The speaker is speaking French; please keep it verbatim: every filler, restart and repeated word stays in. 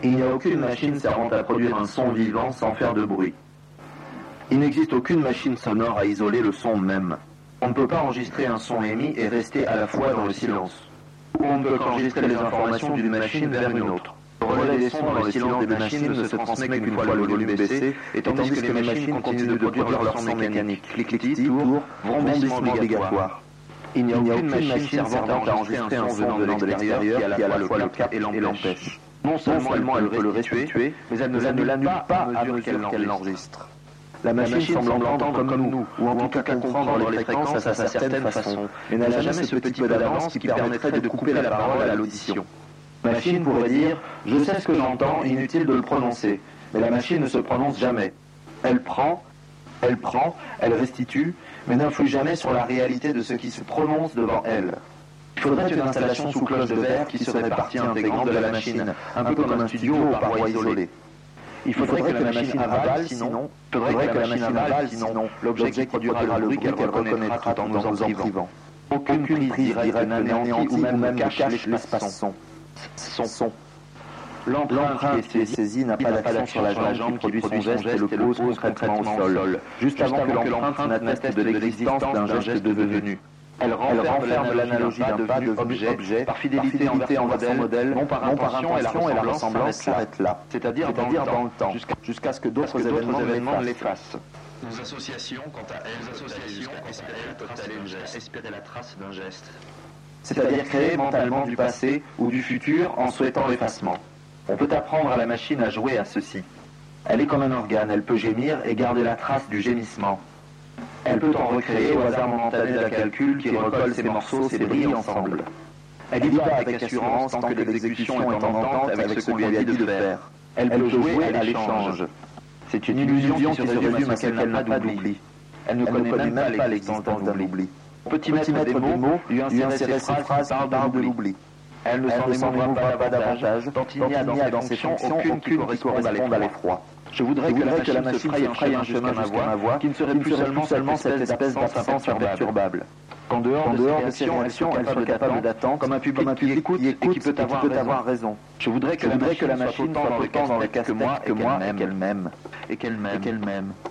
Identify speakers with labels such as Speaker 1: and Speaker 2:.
Speaker 1: Il n'y a aucune machine servant à produire un son vivant sans faire de bruit. Il n'existe aucune machine sonore à isoler le son même. On ne peut pas enregistrer un son émis et rester à la fois dans le silence. Ou on ne peut qu'enregistrer les informations d'une machine vers une autre. Le relais des sons dans le silence des machines ne se transmet qu'une fois le volume baissé, et tandis que les machines continuent de produire leur son mécanique. Clic-clic, tour, vrombissement obligatoire. Il n'y a aucune machine servant à enregistrer un son venant de l'extérieur qui à la fois le capte et l'empêche. Non seulement elle peut le restituer, mais elle ne l'annule pas à mesure qu'elle l'enregistre. La machine semble entendre comme nous, ou en tout cas comprendre les fréquences à sa certaine façon, mais n'a jamais ce petit peu d'avance qui permettrait de couper la parole à l'audition. La machine pourrait dire « Je sais ce que j'entends, inutile de le prononcer », mais la machine ne se prononce jamais. Elle prend, elle prend, elle restitue, mais n'influe jamais sur la réalité de ce qui se prononce devant elle. Il faudrait une installation sous cloche de verre qui serait partie intégrante de la machine, un peu comme un studio aux parois isolées. Il faudrait que la machine avale, sinon, faudrait que la machine avale, sinon, l'objet qui produira le bruit qu'elle reconnaîtra tout en nous en privant. Aucune prise directe n'anéantit ou même cache l'espace-son. Son son. L'empreinte qui est saisie n'a pas d'action sur la jambe qui produit son geste et le pose concrètement au sol, juste avant que l'empreinte n'atteste de l'existence d'un geste devenu. Elle renferme l'analogie d'un pas devenu objet, par fidélité envers son modèle, non par intention, et la ressemblance s'arrête là, c'est-à-dire dans le temps, jusqu'à ce que d'autres événements l'effacent.
Speaker 2: Nos associations, quant à elles, associations, espérer la trace d'un geste.
Speaker 1: C'est-à-dire créer mentalement du passé ou du futur en souhaitant l'effacement. On peut apprendre à la machine à jouer à ceci. Elle est comme un organe, elle peut gémir et garder la trace du gémissement. Elle peut en recréer au hasard momentané d'un calcul qui recolle ses morceaux, ses brilles ensemble. Elle y va avec assurance tant que l'exécution est en entente avec ce qu'on lui a dit de faire. Elle peut jouer à l'échange. C'est une illusion qui se résume à ce qu'elle n'a pas d'oubli. Elle ne connaît même pas l'existence d'un oubli. On peut y mettre des mots, lui insérer ces phrases qui parlent de l'oubli. Elle ne s'en émouvra pas davantage, tant il n'y a dans ses fonctions aucune qui corresponde à l'effroi. Je voudrais que la machine se fraye un chemin jusqu'à ma voix, qui ne serait plus seulement cette espèce d'absence imperturbable. Qu'en dehors de ces réactions, elle soit capable d'attente, comme un public qui écoute et qui peut avoir raison. Je voudrais que la machine soit autant dans le casse-tête que moi et qu'elle m'aime. Et qu'elle m'aime.